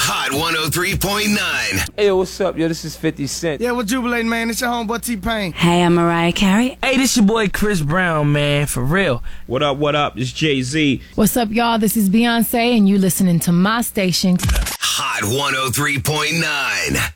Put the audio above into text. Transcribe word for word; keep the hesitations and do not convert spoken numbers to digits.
Hot one oh three point nine. Hey, yo, what's up? Yo, this is fifty Cent. Yeah, we're jubilating, man. It's your homeboy T-Pain. Hey, I'm Mariah Carey. Hey, this your boy Chris Brown, man, for real. What up, what up? It's Jay-Z. What's up, y'all? This is Beyonce, and you listening to my station. Hot one oh three point nine.